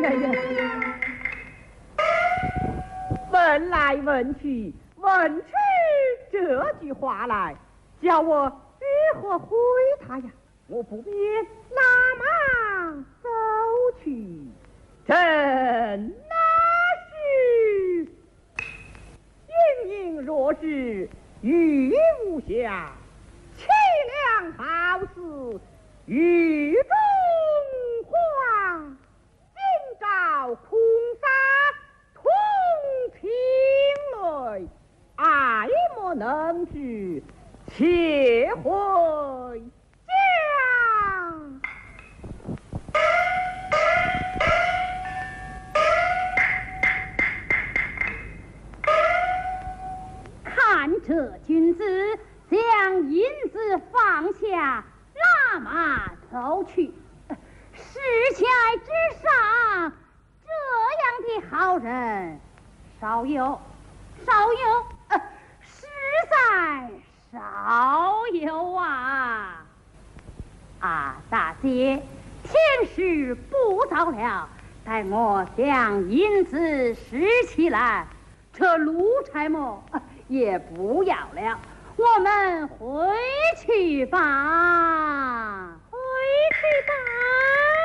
问来问去，问出这句话来，叫我如何回他呀？我不免拉马走去，真那是盈盈若是玉无瑕，凄凉好似雨中花，今朝空洒同情泪，爱莫能止，且回家。 看这君子将银子放下，拉马走去。世界之上，这样的好人少有，实在少有啊！啊，大姐，天时不早了，待我将银子拾起来，这路差么也不要了，我们回去吧，回去吧。